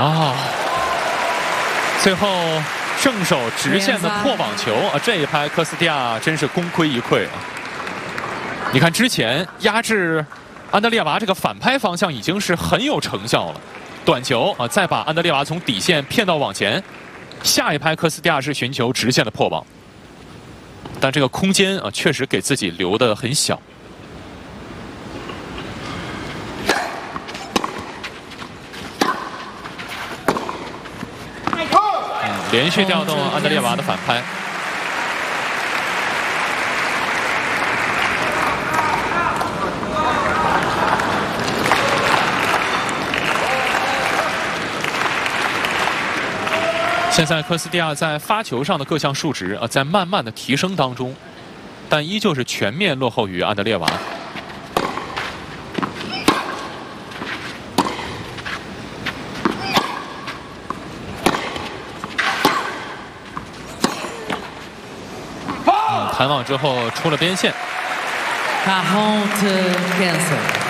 哦，最后正手直线的破网球啊，这一拍科斯蒂亚真是功亏一篑啊！你看之前压制安德烈娃这个反拍方向已经是很有成效了，短球啊，再把安德烈娃从底线骗到网前，下一拍科斯蒂亚是寻求直线的破网，但这个空间啊确实给自己留得很小。连续调动安德烈娃的反拍。现在科斯蒂亚在发球上的各项数值在慢慢的提升当中，但依旧是全面落后于安德烈娃。弹网之后出了边线。 Cajon to cancel.